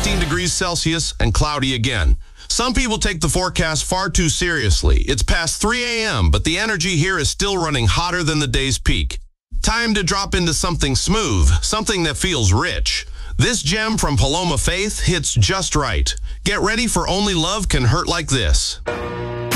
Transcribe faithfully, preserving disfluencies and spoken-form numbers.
sixteen degrees Celsius and cloudy again. Some people take the forecast far too seriously. It's past three A M, but the energy here is still running hotter than the day's peak. Time to drop into something smooth, something that feels rich. This gem from Paloma Faith hits just right. Get ready for Only Love Can Hurt Like This.